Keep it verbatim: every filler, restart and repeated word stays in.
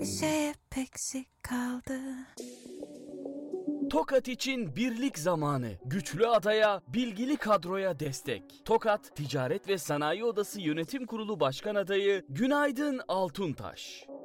şey hep eksik kaldı. Tokat için birlik zamanı. Güçlü adaya, bilgili kadroya destek. Tokat Ticaret ve Sanayi Odası Yönetim Kurulu Başkan Adayı Günaydın Altuntaş.